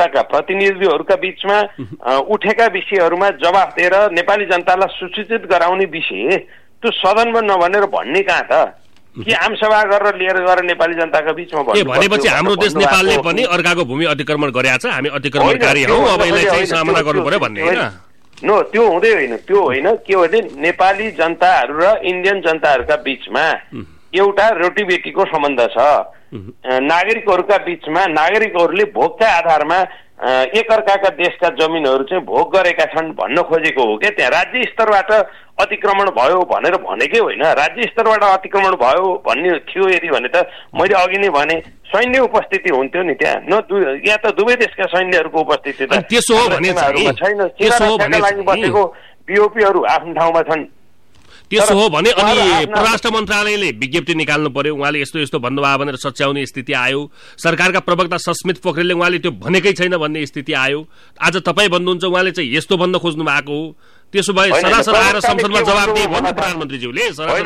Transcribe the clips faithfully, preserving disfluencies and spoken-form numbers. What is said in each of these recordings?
जनताका प्रतिनिधिहरूका बीचमा उठेका विषयहरूमा जवाफ दिएर नेपाली जनतालाई सुसूचित गराउने विषय त्यो सदनमा नभनेर भन्ने कहाँ त कि आमसभा गरेर लिएर गएर नेपाली जनताका बीचमा भन्नु भनेपछि हाम्रो देश नेपालले पनि अर्काको भूमि अतिक्रमण गरेको छ, हामी अतिक्रमणकारी हौ, अब यसलाई चाहिँ सामना गर्नु पर्यो भन्ने हैन। नो, त्यो हुँदै होइन। त्यो होइन, के हो भने नेपाली जनताहरू र इन्डियन जनताहरूका बीचमा एउटा रोटीबेटीको सम्बन्ध छ। नागरिकहरूका बीचमा नागरिकहरूले भोगका आधारमा एकअर्काका देशका जमिनहरू चाहिँ भोग गरेका छन् भन्न खोजेको हो क्या। त्यहाँ राज्य स्तरबाट अतिक्रमण भयो भनेर भनेकै होइन। राज्य स्तरबाट अतिक्रमण भयो भन्ने थियो यदि भने त मैले अघि नै भने सैन्य उपस्थिति हुन्थ्यो नि त्यहाँ, न यहाँ त दुवै देशका सैन्यहरूको उपस्थिति त छैन। लागि बसेको बिओपीहरू आफ्नो ठाउँमा छन्। त्यसो हो भने अनि परराष्ट्र मन्त्रालयले विज्ञप्ति निकाल्नु पर्यो, उहाँले यस्तो यस्तो भन्नुभयो भनेर सच्याउने स्थिति आयो। सरकारका प्रवक्ता सस्मित पोखरेलले उहाँले त्यो भनेकै छैन भन्ने स्थिति आयो। आज तपाईँ भन्नुहुन्छ उहाँले चाहिँ यस्तो भन्न खोज्नु भएको हो। त्यसो भए सरासर आएर संसदमा जवाब दिए भन्नु प्रधानमन्त्रीज्यूले।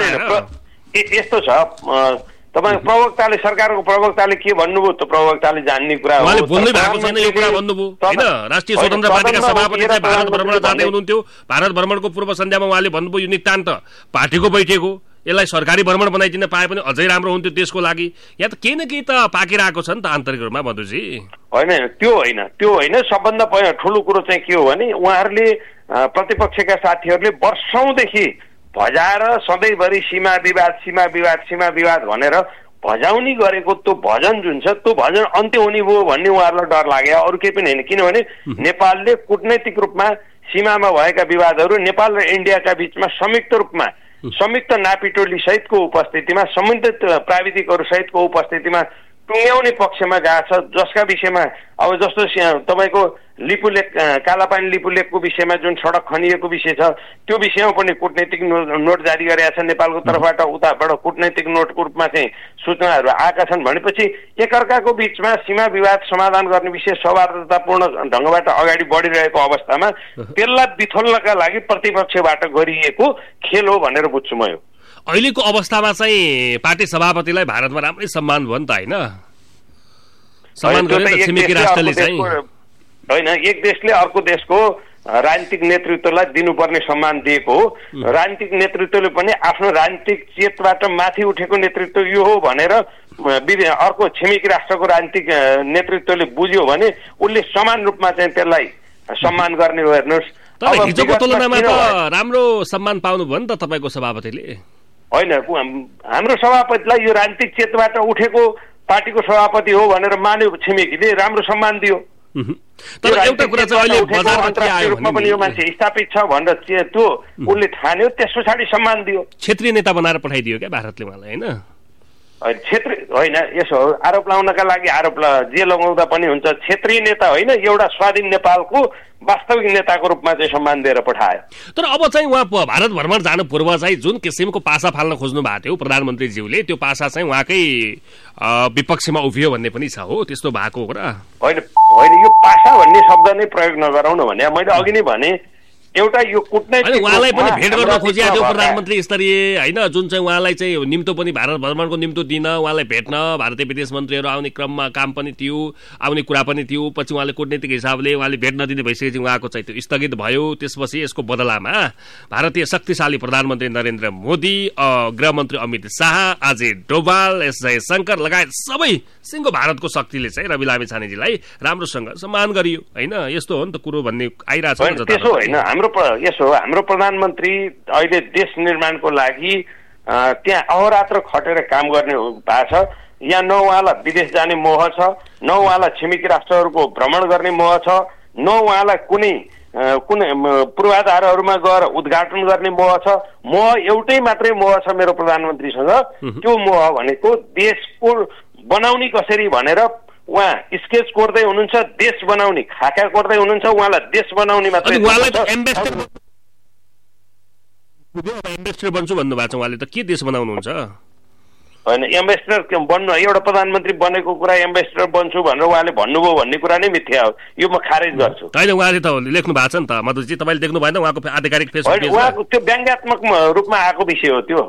यस्तो छ, तपाईँ प्रवक्ताले सरकारको प्रवक्ताले के भन्नुभयो त प्रवक्ताले जान्ने कुरा हो। उहाँले बोल्नै भएको छैन यो कुरा भन्नुभयो हैन। राष्ट्रिय स्वतन्त्र पार्टीका सभापति चाहिँ भारत भ्रमण जाँदै हुनुहुन्थ्यो। भारत भ्रमणको पूर्व सन्ध्यामा उहाँले भन्नुभयो यो नितान्त पार्टीको बैठक हो, यसलाई सरकारी भ्रमण बनाइदिन पाए पनि अझै राम्रो हुन्थ्यो देशको लागि। यहाँ त केही न केही त पाकिरहेको छ नि त आन्तरिक रूपमा मधुजी। होइन, त्यो होइन, त्यो होइन। सबभन्दा पहिला ठुलो कुरो चाहिँ के हो भने उहाँहरूले प्रतिपक्षका साथीहरूले वर्षौंदेखि भजाएर सधैँभरि सीमा विवाद सीमा विवाद सीमा विवाद भनेर भजाउनी गरेको त्यो भजन जुन छ त्यो भजन अन्त्य हुने भयो भन्ने उहाँहरूलाई डर लाग्यो, अरू केही पनि होइन। किनभने नेपालले कूटनैतिक रूपमा सीमामा भएका विवादहरू नेपाल र इन्डियाका बीचमा संयुक्त रूपमा संयुक्त नापी सहितको उपस्थितिमा सम्बन्धित प्राविधिकहरू सहितको उपस्थितिमा टुङ्ग्याउने पक्षमा गएको छ, जसका विषयमा अब जस्तो तपाईँको लिपुलेक कालापानी लिपुलेकको विषयमा जुन सडक खनिएको विषय छ त्यो विषयमा पनि कूटनैतिक नोट जारी गरेका छन् नेपालको तर्फबाट। उताबाट कूटनैतिक नोटको रूपमा चाहिँ सूचनाहरू आएका छन् भनेपछि एकअर्काको बीचमा सीमा विवाद समाधान गर्ने विषय सौहार्दतापूर्ण ढङ्गबाट अगाडि बढिरहेको अवस्थामा त्यसलाई बिथोल्नका लागि प्रतिपक्षबाट गरिएको खेल हो भनेर बुझ्छु म। यो अहिलेको अवस्थामा चाहिँ पार्टी सभापतिलाई भारतमा राम्रै सम्मान भयो नि त हैन? सम्मान गरेर छिमेकी राष्ट्रले चाहिँ होइन, एक देशले अर्को देशको राजनीतिक नेतृत्वलाई दिनुपर्ने सम्मान दिएको हो। राजनीतिक नेतृत्वले पनि आफ्नो राजनीतिक चेतबाट माथि उठेको नेतृत्व यो हो भनेर अर्को छिमेकी राष्ट्रको राजनीतिक नेतृत्वले बुझ्यो भने उसले समान रूपमा चाहिँ त्यसलाई सम्मान गर्ने हो। हेर्नुहोस्, तर हिजोको तुलनामा त राम्रो सम्मान पाउनु भयो नि त तपाईँको सभापतिले। होइन, हाम्रो सभापतिलाई यो राजनीतिक चेतबाट उठेको पार्टीको सभापति हो भनेर मान्यो छिमेकीले, राम्रो सम्मान दियो। तर एउटा कुरा चाहिँ अहिले बजारमा के आयो भने पनि यो मान्छे स्थापित छ भनेर त्यो उसले ठान्यो, त्यस पछाडि सम्मान दियो। क्षेत्रीय नेता बनाएर पठाइदियो क्या भारतले उहाँलाई हैन? क्षेत्रीय होइन, यसो आरोप लगाउनका लागि आरोप जे लगाउँदा पनि हुन्छ। क्षेत्रीय नेता होइन, एउटा स्वाधीन नेपालको वास्तविक नेताको रूपमा चाहिँ सम्मान दिएर पठायो। तर अब चाहिँ उहाँ भारत भ्रमण जानु पूर्व चाहिँ जुन किसिमको पासा फाल्न खोज्नु भएको थियो प्रधानमन्त्रीज्यूले, त्यो पासा चाहिँ उहाँकै विपक्षमा उभियो भन्ने पनि छ हो, त्यस्तो भएको कुरा होइन? होइन, यो पासा भन्ने शब्द नै प्रयोग नगराउनु भने मैले अघि नै भने एउटा यो कूटनैतिक उहाँलाई पनि भेट गर्न खोजिएको थियो प्रधानमन्त्री स्तरीय हैन, जुन चाहिँ उहाँलाई चाहिँ निम्तो पनि भारत भ्रमणको निम्तो दिन उहाँलाई भेट्न भारतीय विदेश मन्त्रीहरू आउने क्रममा काम पनि थियो, आउने कुरा पनि थियो। पछि उहाँले कूटनैतिक हिसाबले उहाँले भेट नदिने भइसकेपछि उहाँको चाहिँ त्यो स्थगित भयो। त्यसपछि यसको बदलामा भारतीय शक्तिशाली प्रधानमन्त्री नरेन्द्र मोदी, गृहमन्त्री अमित शाह, अजय डोभाल, एस जयशंकर लगायत सबै सिङ्गो भारतको शक्तिले चाहिँ रवि लामिछानेजीलाई राम्रोसँग सम्मान गरियो हैन? यस्तो हो नि त कुरो भन्ने आइरहेछ नि। त्यसो होइन, हाम्रो यसो हाम्रो प्रधानमन्त्री अहिले देश निर्माणको लागि त्यहाँ अहोरात्र खटेर काम गर्ने भएको छ। यहाँ न उहाँलाई विदेश जाने मोह छ, न उहाँलाई छिमेकी राष्ट्रहरूको भ्रमण गर्ने मोह छ, न उहाँलाई कुनै कुनै पूर्वाधारहरूमा गएर उद्घाटन गर्ने मोह छ। मोह एउटै मात्रै मोह छ मेरो प्रधानमन्त्रीसँग, त्यो मोह भनेको देशको बनाउने कसरी भनेर उहाँ स्केच कोर्दै हुनुहुन्छ। देश बनाउने खाका कोर्दै हुनुहुन्छ, उहाँलाई देश बनाउने मात्रै। एम्बेसडर बन्छु भन्नुभएको छ उहाँले, त के देश बनाउनुहुन्छ? होइन एम्बेसडर बन्नु एउटा प्रधानमन्त्री बनेको कुरा एम्बेसडर बन्छु भनेर उहाँले भन्नुभयो भन्ने कुरा नै मिथ्या हो यो म खारेज गर्छु होइन उहाँले त लेख्नु भएको छ नि त मधुजी तपाईँले देख्नु भएन उहाँको आधिकारिक फेसबुक पेजमा उहाँको त्यो व्यङ्ग्यात्मक रूपमा आएको विषय हो त्यो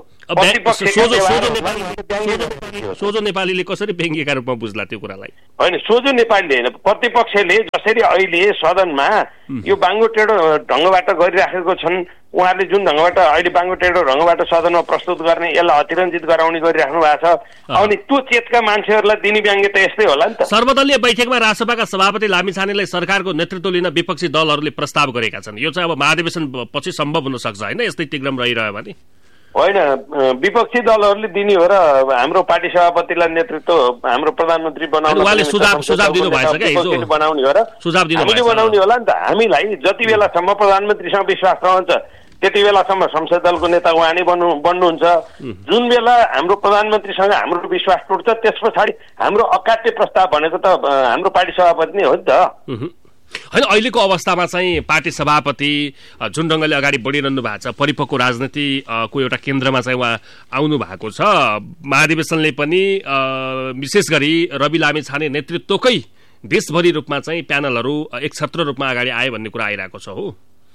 सोझो नेपालीले कसरी व्यङ्ग्यका रूपमा बुझ्ला त्यो कुरालाई होइन सोझो नेपालीले होइन प्रतिपक्षले जसरी अहिले सदनमा यो बाङ्गो टेढो ढङ्गबाट गरिराखेको छन् उहाँहरूले जुन ढङ्गबाट अहिले बाङ्गो टेढो ढङ्गबाट सदनमा प्रस्तुत गर्ने यसलाई अतिरञ्जित गराउने गरिराख्नु भएको छ अनि त्यो चेतका मान्छेहरूलाई दिने व्यङ्ग्य त यस्तै होला नि त सर्वदलीय बैठकमा राजसभाका सभापति लामिछानेलाई सरकारको नेतृत्व लिन विपक्षी दलहरूले प्रस्ताव गरेका छन् यो चाहिँ अब महाधिवेशन पछि सम्भव हुन सक्छ होइन यस्तै तिग्रम रहिरह्यो भने होइन विपक्षी दलहरूले दिने हो र हाम्रो पार्टी सभापतिलाई नेतृत्व हाम्रो प्रधानमन्त्री बनाउने सुझाव सुझाव दिनु भएछ क्या हिजो बनाउने हो र सुझाव दिनु हामीले बनाउने होला नि त हामीलाई जति बेलासम्म प्रधानमन्त्रीसँग विश्वास रहन्छ त्यति बेलासम्म संसद दलको नेता उहाँ नै बन्नु बन्नुहुन्छ जुन बेला हाम्रो प्रधानमन्त्रीसँग हाम्रो विश्वास टुट्छ त्यस पछाडि हाम्रो अकाट्य प्रस्ताव भनेको त हाम्रो पार्टी सभापति नै हो नि त होइन अहिलेको अवस्थामा चाहिँ पार्टी सभापति जुन ढङ्गले अगाडि बढिरहनु भएको छ परिपक्व राजनीतिको एउटा केन्द्रमा चाहिँ उहाँ आउनु भएको छ महाधिवेशनले पनि विशेष गरी रवि लामिछाने नेतृत्वकै देशभरि रूपमा चाहिँ प्यानलहरू एकछत्र रूपमा अगाडि आयो भन्ने कुरा आइरहेको छ हो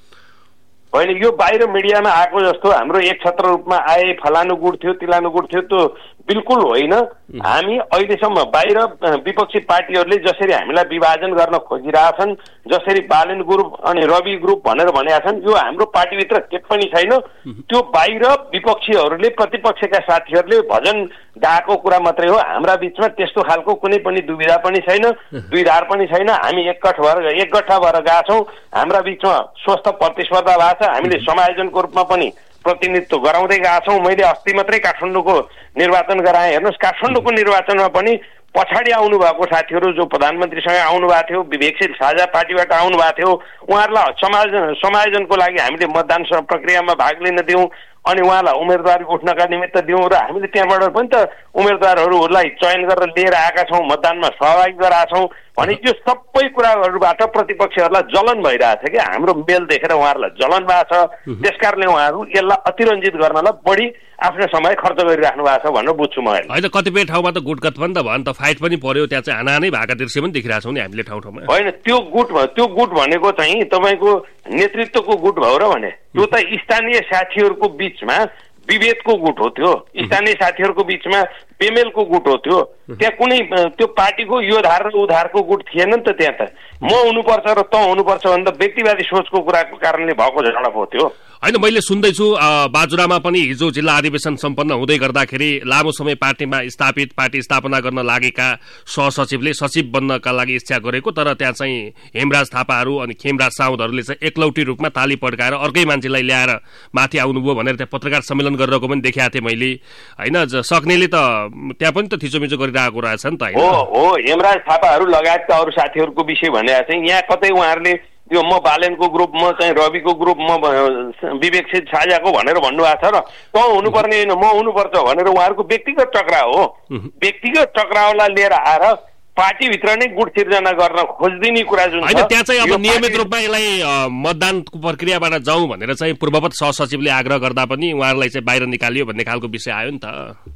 होइन यो बाहिर मिडियामा आएको जस्तो हाम्रो एक छत्र रूपमा आए फलानु गुड थियो तिलानु गुड थियो त्यो बिल्कुल होइन हामी अहिलेसम्म बाहिर विपक्षी पार्टीहरूले जसरी हामीलाई विभाजन गर्न खोजिरहेछन् जसरी बालेन ग्रुप अनि रवि ग्रुप भनेर भनेका छन् यो हाम्रो पार्टीभित्र के पनि छैन त्यो बाहिर विपक्षीहरूले प्रतिपक्षका साथीहरूले भजन गाएको कुरा मात्रै हो हाम्रा बिचमा त्यस्तो खालको कुनै पनि दुविधा पनि छैन दुईधार पनि छैन हामी एकगठ भएर एकगठा भएर गएका छौँ हाम्रा बिचमा स्वस्थ प्रतिस्पर्धा भएको छ हामीले समायोजनको रूपमा पनि प्रतिनिधित्व गराउँदै गएका छौँ मैले अस्ति मात्रै काठमाडौँको निर्वाचन गराएँ हेर्नुहोस् काठमाडौँको निर्वाचनमा पनि पछाडि आउनु भएको साथीहरू जो प्रधानमन्त्रीसँग आउनु भएको थियो विवेकशील साझा पार्टीबाट आउनु भएको थियो उहाँहरूलाई समायोजन समायोजनको लागि हामीले मतदान प्रक्रियामा भाग लिन दियौँ अनि उहाँलाई उम्मेदवारी उठ्नका निमित्त दियौँ र हामीले त्यहाँबाट पनि त उम्मेदवारहरूलाई चयन गरेर लिएर आएका छौँ मतदानमा सहभागी गराएका छौँ भने यो सबै कुराहरूबाट प्रतिपक्षहरूलाई जलन भइरहेको छ कि हाम्रो मेल देखेर उहाँहरूलाई जलन भएको छ त्यसकारणले उहाँहरू यसलाई अतिरञ्जित गर्नलाई बढी आफ्नो समय खर्च गरिराख्नु भएको छ भनेर बुझ्छु म होइन कतिपय ठाउँमा त गुटगत पनि त भयो नि त फाइट पनि पर्यो त्यहाँ चाहिँ हानाहानी भएका दृश्य पनि देखिरहेको छौँ नि हामीले ठाउँ ठाउँमा होइन त्यो गुट त्यो गुट भनेको चाहिँ तपाईँको नेतृत्वको गुट भयो र भने त्यो त स्थानीय साथीहरूको बिचमा विभेदको गुट हो त्यो स्थानीय साथीहरूको बिचमा पेमेलको गुट हो त्यो त्यहाँ कुनै त्यो पार्टीको यो धार र उधारको गुट थिएन नि त त्यहाँ त म हुनुपर्छ र तँ हुनुपर्छ भन्दा व्यक्तिवादी सोचको कुराको कारणले भएको झडप हो त्यो होइन मैले सुन्दैछु बाजुरामा पनि हिजो जिल्ला अधिवेशन सम्पन्न हुँदै गर्दाखेरि लामो समय पार्टीमा स्थापित पार्टी स्थापना गर्न लागेका सहसचिवले सचिव बन्नका लागि इच्छा गरेको तर त्यहाँ चाहिँ हेमराज थापाहरू अनि खेमराज साउदहरूले चाहिँ एकलौटी रूपमा ताली पड्काएर अर्कै मान्छेलाई ल्याएर माथि आउनुभयो भनेर त्यहाँ पत्रकार सम्मेलन गरिरहेको पनि देखाएको थिएँ मैले होइन सक्नेले त त्यहाँ पनि त थिचोमिचो गरिरहेको रहेछ नि त हो हो हेमराज थापाहरू लगायतका अरू साथीहरूको विषय भनेर चाहिँ यहाँ कतै उहाँहरूले यो म बालेनको ग्रुप म चाहिँ रविको ग्रुप म विवेकशील साझाको भनेर भन्नुभएको छ र तँ हुनुपर्ने होइन म हुनुपर्छ भनेर उहाँहरूको व्यक्तिगत टक्राउ हो व्यक्तिगत टक्राउलाई लिएर आएर पार्टीभित्र नै गुट सिर्जना गर्न खोजिदिने कुरा जुन होइन त्यहाँ चाहिँ अब नियमित रूपमा यसलाई मतदानको प्रक्रियाबाट जाउँ भनेर चाहिँ पूर्ववत सहसचिवले आग्रह गर्दा पनि उहाँहरूलाई चाहिँ बाहिर निकालियो भन्ने खालको विषय आयो नि त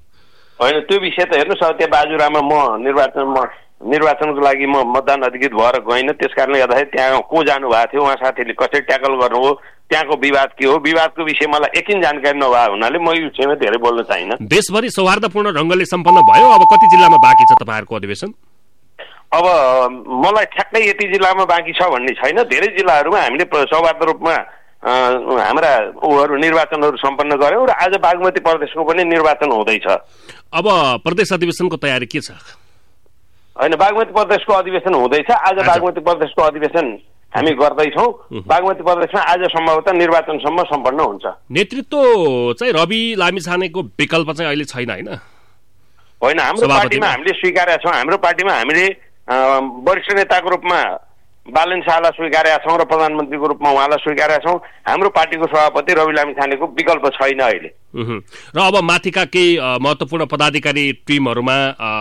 होइन त्यो विषय त हेर्नुहोस् अब त्यहाँ बाजुरामा म निर्वाचनमा निर्वाचनको लागि म मतदान अधिकृत भएर गइनँ त्यस कारणले गर्दाखेरि त्यहाँ को जानु भएको थियो उहाँ साथीले कसरी ट्याकल गर्नुभयो त्यहाँको विवाद के हो विवादको विषय मलाई एकिन जानकारी नभएको हुनाले म यो विषयमा धेरै बोल्न चाहिनँ देशभरि सौहार्दपूर्ण ढङ्गले सम्पन्न भयो अब कति जिल्लामा बाँकी छ तपाईँहरूको अधिवेशन अब मलाई ठ्याक्कै यति जिल्लामा बाँकी छ भन्ने छैन धेरै जिल्लाहरूमा हामीले सौहार्द रूपमा हाम्रा उहरू निर्वाचनहरू सम्पन्न गर्यौँ र आज बागमती प्रदेशको पनि निर्वाचन हुँदैछ अब प्रदेश अधिवेशनको तयारी के छ होइन बागमती प्रदेशको अधिवेशन हुँदैछ आज बागमती प्रदेशको अधिवेशन हामी गर्दैछौँ बागमती प्रदेशमा आज सम्भवतः निर्वाचनसम्म सम्पन्न हुन्छ नेतृत्व चाहिँ रवि लामिछानेको विकल्प चाहिँ अहिले छैन होइन होइन हाम्रो पार्टीमा हामीले स्वीकारेका छौँ हाम्रो पार्टीमा हामीले वरिष्ठ नेताको रूपमा बालेन शाहलाई स्वीकारेका छौँ र प्रधानमन्त्रीको रूपमा उहाँलाई स्वीकारेका छौँ हाम्रो पार्टीको सभापति रवि लामिछानेको विकल्प छैन अहिले र अब माथिका केही महत्त्वपूर्ण पदाधिकारी टिमहरूमा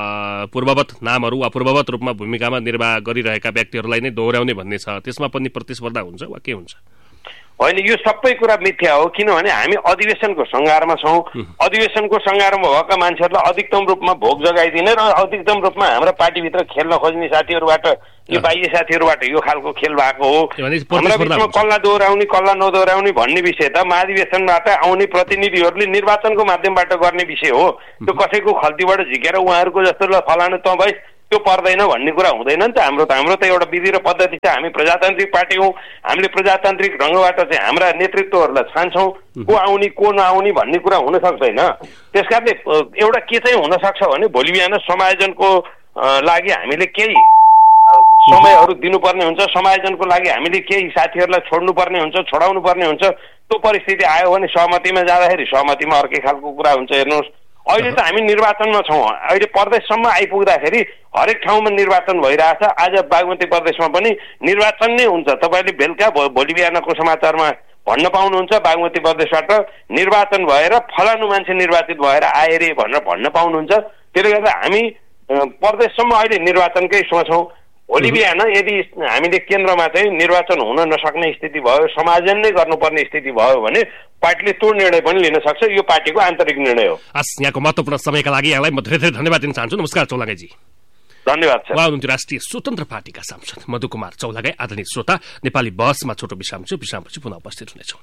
पूर्ववत नामहरू वा पूर्ववत रूपमा भूमिकामा निर्वाह गरिरहेका व्यक्तिहरूलाई नै दोहोऱ्याउने भन्ने छ त्यसमा पनि प्रतिस्पर्धा हुन्छ वा के हुन्छ होइन यो सबै कुरा मिथ्या हो। किनभने हामी अधिवेशनको सङ्घारमा छौँ। अधिवेशनको सङ्घारमा भएका मान्छेहरूलाई अधिकतम रूपमा भोग जगाइदिने र अधिकतम रूपमा हाम्रा पार्टीभित्र खेल्न खोज्ने साथीहरूबाट यो बाह्य साथीहरूबाट यो खालको खेल भएको हो। हाम्रा बिचमा कल्ला दोहोऱ्याउने कल्ला नदोहोऱ्याउने भन्ने विषय त महाधिवेशनबाट आउने प्रतिनिधिहरूले निर्वाचनको माध्यमबाट गर्ने विषय हो। त्यो कसैको खल्तीबाट झिकेर उहाँहरूको जस्तो ल फलानु त भए त्यो पर्दैन भन्ने कुरा हुँदैन नि त। हाम्रो त हाम्रो त एउटा विधि र पद्धति छ। हामी प्रजातान्त्रिक पार्टी हौँ। हामीले प्रजातान्त्रिक ढङ्गबाट चाहिँ हाम्रा नेतृत्वहरूलाई छान्छौँ। को आउने को नआउने भन्ने कुरा हुन सक्दैन। त्यस कारणले एउटा के चाहिँ हुनसक्छ भने भोलि बिहान समायोजनको लागि हामीले केही समयहरू दिनुपर्ने हुन्छ। समायोजनको लागि हामीले केही साथीहरूलाई छोड्नुपर्ने हुन्छ, छोडाउनु पर्ने हुन्छ। त्यो परिस्थिति आयो भने सहमतिमा जाँदाखेरि सहमतिमा अर्कै खालको कुरा हुन्छ। हेर्नुहोस्, अहिले त हामी निर्वाचनमा छौँ। अहिले प्रदेशसम्म आइपुग्दाखेरि हरेक ठाउँमा निर्वाचन भइरहेछ। आज बागमती प्रदेशमा पनि निर्वाचन नै हुन्छ। तपाईँले बेलुका भोलि बिहानको समाचारमा भन्न पाउनुहुन्छ बागमती प्रदेशबाट निर्वाचन भएर फलानु मान्छे निर्वाचित भएर आए रे भनेर भन्न पाउनुहुन्छ। त्यसले गर्दा हामी प्रदेशसम्म अहिले निर्वाचनकै सोचौँ। भोलि बिहान यदि हामीले केन्द्रमा चाहिँ निर्वाचन हुन नसक्ने स्थिति भयो, समायोजन नै गर्नुपर्ने स्थिति भयो भने पार्टीले त्यो निर्णय पनि लिन सक्छ। यो पार्टीको आन्तरिक निर्णय हो। हस्, यहाँको महत्त्वपूर्ण समयका लागि यहाँलाई म धेरै धेरै धन्यवाद दिन चाहन्छु। नमस्कार चौलागाईजी। धन्यवाद सर। उहाँ हुनुहुन्थ्यो राष्ट्रिय स्वतन्त्र पार्टीका सांसद मधुकुमार चौलागाई। आदरणीय श्रोता, नेपाली बहसमा छोटो विश्राम छु। विश्रामपछि पुनः उपस्थित हुनेछौँ।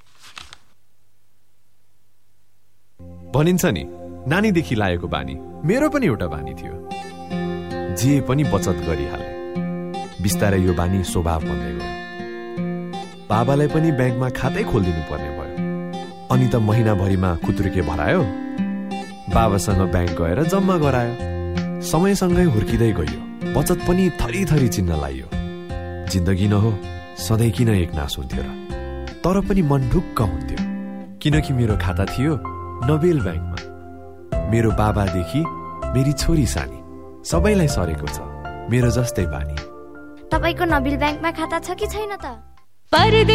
भनिन्छ नि, नानीदेखि लागेको बानी मेरो पनि एउटा बानी थियो। जे पनि बचत गरिहाले। बिस्तारै यो बानी स्वभाव बन्दै गयो। बाबालाई पनि ब्याङ्कमा खातै खोलिदिनु पर्ने भयो। अनि त महिनाभरिमा खुत्रुके भरायो, बाबासँग ब्याङ्क गएर जम्मा गरायो। समयसँगै हुर्किँदै गयो, बचत पनि थरी थरी चिन्न लाग्यो। जिन्दगी न हो सधैँ किन एक नास हुन्थ्यो र? तर पनि मन ढुक्क हुन्थ्यो, किनकि मेरो खाता थियो नोबेल ब्याङ्कमा। मेरो बाबादेखि मेरी छोरी सानी सबैलाई सरेको छ मेरो जस्तै बानी। तपाईको नोबेल ब्याङ्कमा खाता छ कि छैन त?